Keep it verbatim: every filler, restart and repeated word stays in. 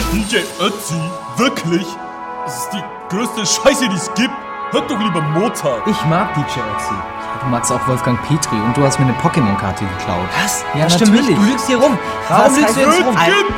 D J Ötzi? Wirklich? Das ist die größte Scheiße, die es gibt. Hört doch lieber Mozart. Ich mag D J Ötzi. Ja, du magst auch Wolfgang Petri und du hast mir eine Pokémon-Karte geklaut. Was? Ja, das stimmt natürlich. nicht. Du lügst hier rum. Was Warum lügst heißt du jetzt rum? Kind!